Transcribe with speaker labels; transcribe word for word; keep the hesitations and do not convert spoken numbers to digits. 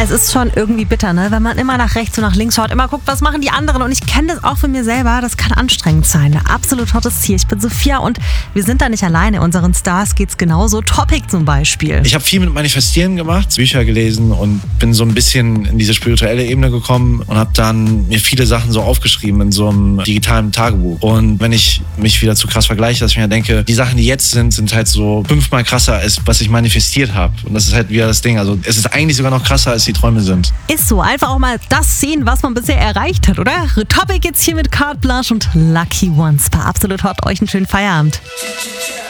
Speaker 1: Es ist schon irgendwie bitter, ne? Wenn man immer nach rechts und nach links schaut, immer guckt, was machen die anderen. Und ich kenne das auch von mir selber. Das kann anstrengend sein. Absolut hottes Tier. Ich bin Sophia und wir sind da nicht alleine. Unseren Stars geht's genauso. Topic zum Beispiel.
Speaker 2: Ich habe viel mit Manifestieren gemacht, Bücher gelesen und bin so ein bisschen in diese spirituelle Ebene gekommen und habe dann mir viele Sachen so aufgeschrieben in so einem digitalen Tagebuch. Und wenn ich mich wieder zu krass vergleiche, dass ich mir denke, die Sachen, die jetzt sind, sind halt so fünfmal krasser als was ich manifestiert habe. Und das ist halt wieder das Ding. Also es ist eigentlich sogar noch krasser, als die Träume sind.
Speaker 1: Ist so. Einfach auch mal das sehen, was man bisher erreicht hat, oder? Topic jetzt hier mit Carte Blanche und Lucky Ones. War absolut hot. Euch einen schönen Feierabend.